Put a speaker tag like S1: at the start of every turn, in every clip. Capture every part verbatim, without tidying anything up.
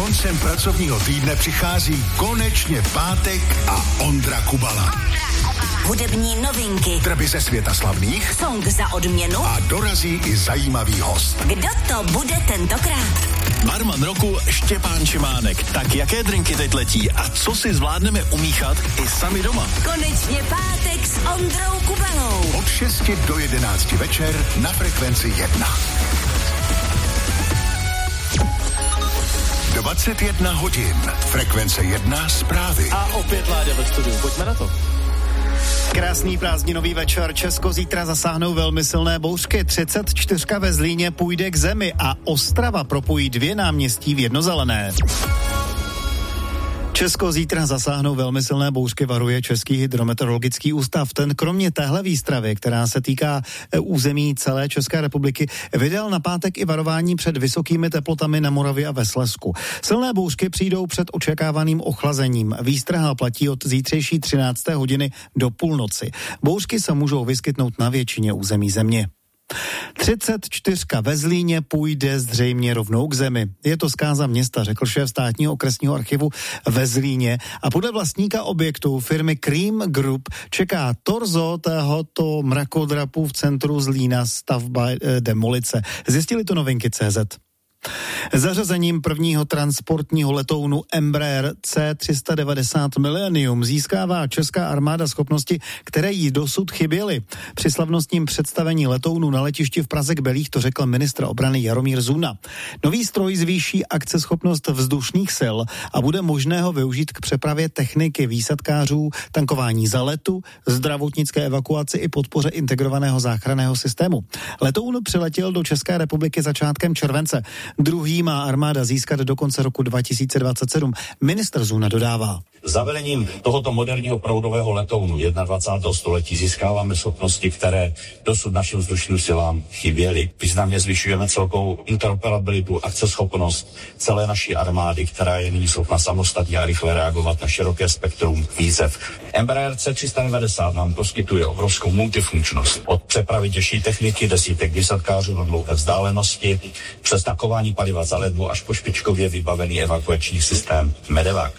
S1: Koncem pracovního týdne přichází konečně pátek a Ondra Kubala.
S2: Hudební novinky,
S1: Trby ze světa slavných,
S2: song za odměnu
S1: a dorazí i zajímavý host.
S2: Kdo to bude tentokrát?
S3: Barman roku Štěpán Šimánek. Tak jaké drinky teď letí a co si zvládneme umíchat i sami doma?
S2: Konečně pátek s Ondrou Kubalou.
S1: Od šesti do jedenácti večer na Frekvenci jedna. dvacet jedna hodin. Frekvence jedna zprávy.
S3: A opět Láďa ve studiu. Pojďme na to.
S4: Krásný prázdninový večer. Česko zítra zasáhnou velmi silné bouřky. třicet čtyři ve Zlíně půjde k zemi a Ostrava propojí dvě náměstí v jedno zelené. Česko zítra zasáhnou velmi silné bouřky, varuje Český hydrometeorologický ústav. Ten kromě téhle výstravy, která se týká území celé České republiky, vydal na pátek i varování před vysokými teplotami na Moravě a ve Slezsku. Silné bouřky přijdou před očekávaným ochlazením. Výstraha platí od zítřejší třinácté hodiny do půlnoci. Bouřky se můžou vyskytnout na většině území země. třicet čtyři ve Zlíně půjde zřejmě rovnou k zemi. Je to zkáza města, řekl šéf státního okresního archivu ve Zlíně. A podle vlastníka objektu firmy Cream Group čeká torzo tohoto mrakodrapu v centru Zlína, stavba e, demolice. Zjistili to novinky tečka cé zet. Zařazením prvního transportního letounu Embraer C tři sta devadesát Millennium získává česká armáda schopnosti, které jí dosud chyběly. Při slavnostním představení letounu na letišti v Praze k Belích to řekl ministr obrany Jaromír Zuna. Nový stroj zvýší akceschopnost vzdušných sil a bude možné ho využít k přepravě techniky, výsadkářů, tankování za letu, zdravotnické evakuaci i podpoře integrovaného záchranného systému. Letoun přiletěl do České republiky začátkem července. Druhý má armáda získat do konce roku dva tisíce dvacet sedm. Ministr Zuna dodává.
S5: Zavedením tohoto moderního proudového letounu dvacátého prvního století získáváme schopnosti, které dosud našim vzdušným silám chyběly. Významně zvyšujeme celkovou interoperabilitu, akceschopnost celé naší armády, která je nyní schopna samostatně a rychle reagovat na široké spektrum výzev. Embraer C tři sta devadesát nám poskytuje obrovskou multifunkčnost. Od přepravy těžší techniky, desítek vysadkářů na dlouhé vzdálenosti, přes tankování paliva za ledvu až po špičkově vybavený evakuační systém Medevac.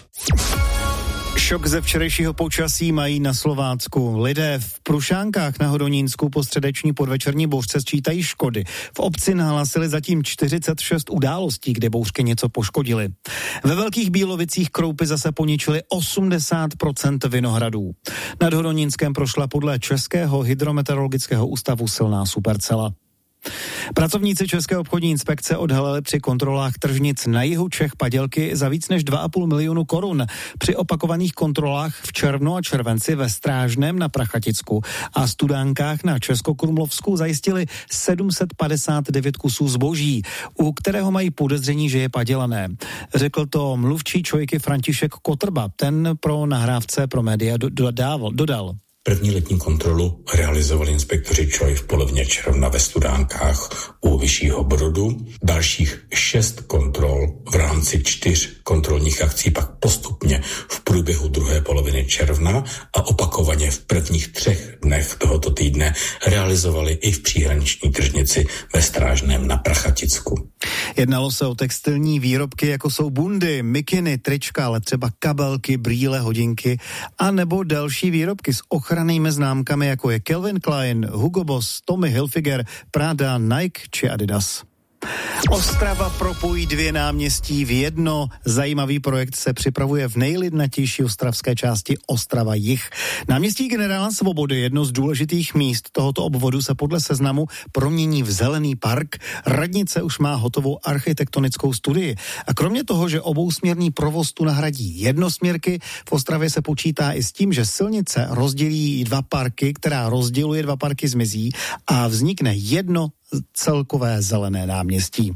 S4: Šok ze včerejšího počasí mají na Slovácku. Lidé v Prušánkách na Hodonínsku po středeční podvečerní bouřce sčítají škody. V obci nahlásili zatím čtyřicet šest událostí, kde bouřky něco poškodily. Ve Velkých Bílovicích kroupy zase poničily osmdesát procent vinohradů. Nad Hodonínskem prošla podle Českého hydrometeorologického ústavu silná supercela. Pracovníci České obchodní inspekce odhalili při kontrolách tržnic na jihu Čech padělky za víc než dva a půl milionu korun. Při opakovaných kontrolách v červnu a červenci ve Strážném na Prachaticku a Studánkách na Českokrumlovsku zajistili sedm set padesát devět kusů zboží, u kterého mají podezření, že je padělané. Řekl to mluvčí ČOIky František Kotrba, ten pro nahrávce pro média dodával, dodal.
S6: První letní kontrolu realizovali inspektoři ČOI v polovině června ve Studánkách u Vyššího Brodu. Dalších šest kontrol v rámci čtyř kontrolních akcí pak postupně v průběhu druhé poloviny června a opakovaně v prvních třech dnech tohoto týdne realizovali i v příhraniční tržnici ve Strážném na Prachaticku.
S4: Jednalo se o textilní výrobky, jako jsou bundy, mikiny, trička, ale třeba kabelky, brýle, hodinky a nebo další výrobky s ochrannými známkami, jako je Calvin Klein, Hugo Boss, Tommy Hilfiger, Prada, Nike či Adidas. Ostrava propojí dvě náměstí v jedno. Zajímavý projekt se připravuje v nejlidnatější ostravské části Ostrava Jih. Náměstí Generála Svobody, jedno z důležitých míst tohoto obvodu, se podle seznamu promění v zelený park. Radnice už má hotovou architektonickou studii. A kromě toho, že obousměrný provoz tu nahradí jednosměrky, v Ostravě se počítá i s tím, že silnice rozdělí dva parky, která rozděluje dva parky, zmizí a vznikne jedno celkové zelené náměstí.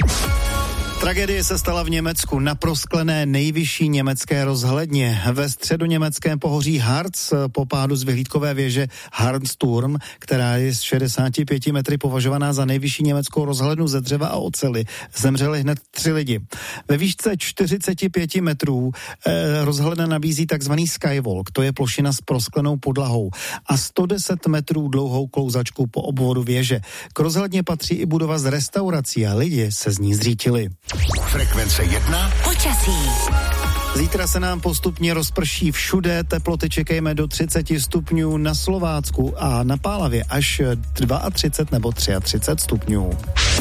S4: Tragédie se stala v Německu na prosklené nejvyšší německé rozhledně. Ve středoněmeckém pohoří Harz po pádu z vyhlídkové věže Harnsturm, která je z šedesáti pěti metry považovaná za nejvyšší německou rozhlednu ze dřeva a oceli, zemřeli hned tři lidi. Ve výšce čtyřicet pět metrů eh, rozhledna nabízí takzvaný skywalk, to je plošina s prosklenou podlahou, a sto deset metrů dlouhou klouzačku po obvodu věže. K rozhledně patří i budova s restaurací a lidi se z ní zřítili.
S1: Frekvence jedna.
S2: Počasí.
S4: Zítra se nám postupně rozprší všude, teploty čekejme do třicet stupňů na Slovácku a na Pálavě až třicet dva nebo třicet tři stupňů.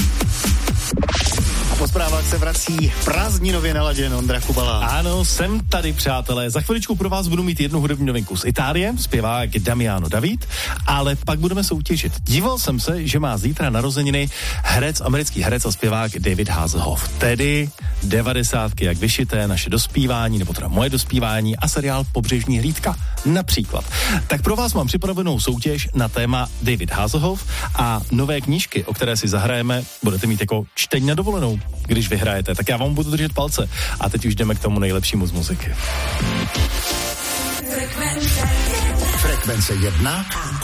S4: A po zprávách se vrací prázdninově naladěn Ondra Kubala.
S3: Ano, jsem tady, přátelé. Za chviličku pro vás budu mít jednu hudební novinku z Itálie, zpěvák Damiano David, ale pak budeme soutěžit. Díval jsem se, že má zítra narozeniny herec, americký herec a zpěvák David Hasselhoff. Tedy devadesátky, jak vyšité, naše dospívání, nebo teda moje dospívání a seriál Pobřežní hlídka například. Tak pro vás mám připravenou soutěž na téma David Hasselhoff a nové knížky, o které si zahrajeme, budete mít jako čtení na dovolenou, když vyhrajete. Tak já vám budu držet palce. A teď už jdeme k tomu nejlepšímu z muziky.
S1: Frekvence jedna.